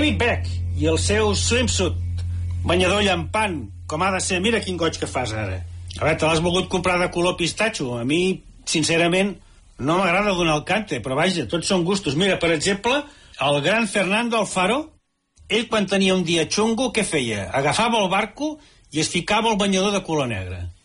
David Beck i el seu swimsuit, banyador llampant, com ha de ser. Mira quin goig que fas ara. A veure, te l'has volgut comprar de color pistatxo. A mi, sincerament, no m'agrada donar el cante, però vaja, tots són gustos. Mira, per exemple, el gran Fernando Alfaro, ell quan tenia un dia xungo, què feia? Agafava el barco i es ficava el banyador de color negre.